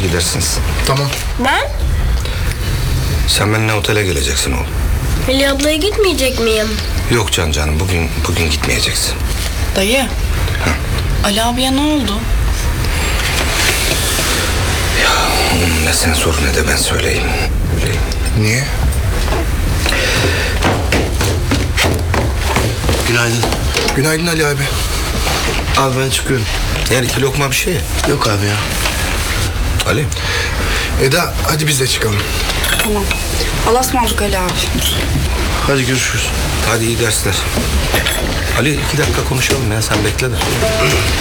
gidersiniz. Tamam. Ben? Sen benimle otele geleceksin oğlum. Hülya ablaya gitmeyecek miyim? Yok canım, bugün gitmeyeceksin. Dayı. Ali abiye ne oldu? Onun ne sen sor ne de ben söyleyeyim. Niye? Günaydın. Günaydın Ali abi. Abi ben çıkıyorum. Yani 2 lokma bir şey. Yok abi ya. Ali. Eda hadi biz de çıkalım. Tamam. Allah'a ısmarladık Ali abi. Hadi görüşürüz. Hadi iyi dersler. Ali 2 dakika konuşalım ya, sen bekle de.